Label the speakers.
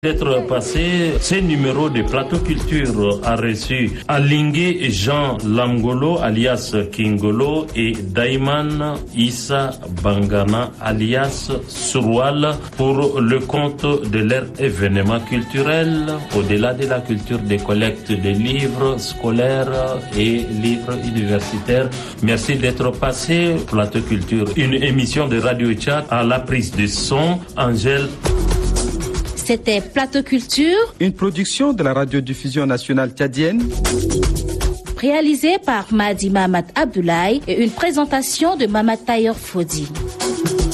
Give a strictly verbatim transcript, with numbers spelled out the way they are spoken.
Speaker 1: D'être passé, ce numéro de Plateau Culture a reçu Alingue Jean Lamgolo alias Kingolo et Daiman Issa Bangana alias Surwal pour le compte de leur événement culturel au-delà de la culture des collectes de livres scolaires et livres universitaires. Merci d'être passé. Plateau Culture, une émission de Radio Tchad à la prise de son, Angèle.
Speaker 2: C'était Plateau Culture,
Speaker 3: une production de la radiodiffusion nationale tchadienne,
Speaker 2: réalisée par Madi Mahamat Abdoulaye et une présentation de Mamat Tayor Fodi.